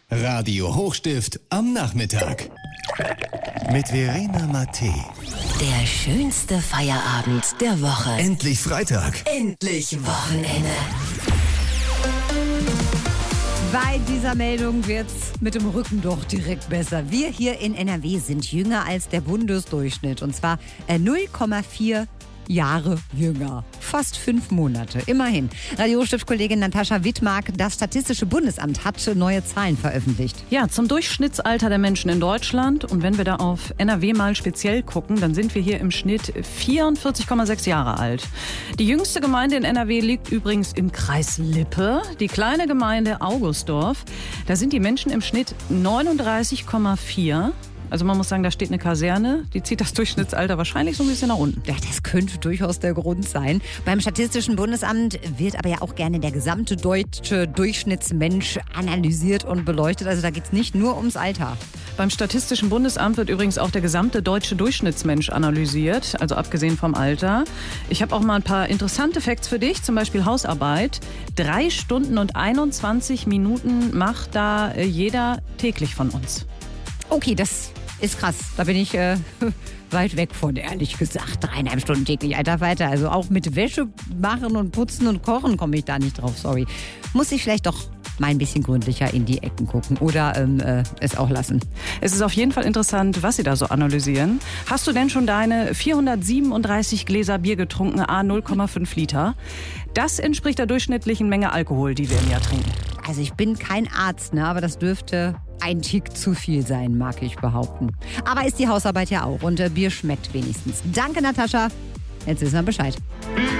Radio Hochstift am Nachmittag. Mit Verena Mattei. Der schönste Feierabend der Woche. Endlich Freitag. Endlich Wochenende. Bei dieser Meldung wird's mit dem Rücken doch direkt besser. Wir hier in NRW sind jünger als der Bundesdurchschnitt. Und zwar 0,4 Jahre jünger. Fast 5 Monate. Immerhin. Radio-Stift-Kollegin Natascha Wittmark, das Statistische Bundesamt hat neue Zahlen veröffentlicht. Ja, zum Durchschnittsalter der Menschen in Deutschland. Und wenn wir da auf NRW mal speziell gucken, dann sind wir hier im Schnitt 44,6 Jahre alt. Die jüngste Gemeinde in NRW liegt übrigens im Kreis Lippe. Die kleine Gemeinde Augustdorf. Da sind die Menschen im Schnitt 39,4. Also man muss sagen, da steht eine Kaserne, die zieht das Durchschnittsalter wahrscheinlich so ein bisschen nach unten. Ja, das könnte durchaus der Grund sein. Beim Statistischen Bundesamt wird aber ja auch gerne der gesamte deutsche Durchschnittsmensch analysiert und beleuchtet. Also da geht es nicht nur ums Alter. Beim Statistischen Bundesamt wird übrigens auch der gesamte deutsche Durchschnittsmensch analysiert, also abgesehen vom Alter. Ich habe auch mal ein paar interessante Facts für dich, zum Beispiel Hausarbeit. 3 Stunden und 21 Minuten macht da jeder täglich von uns. Okay, das ist krass. Da bin ich weit weg von, ehrlich gesagt. 3,5 Stunden täglich, alter Weiter. Also auch mit Wäsche machen und putzen und kochen komme ich da nicht drauf, sorry. Muss ich vielleicht doch mal ein bisschen gründlicher in die Ecken gucken oder es auch lassen. Es ist auf jeden Fall interessant, was Sie da so analysieren. Hast du denn schon deine 437 Gläser Bier getrunken, à 0,5 Liter? Das entspricht der durchschnittlichen Menge Alkohol, die wir im Jahr trinken. Also ich bin kein Arzt, ne, aber das dürfte ein Tick zu viel sein, mag ich behaupten. Aber ist die Hausarbeit ja auch und Bier schmeckt wenigstens. Danke, Natascha. Jetzt wissen wir Bescheid.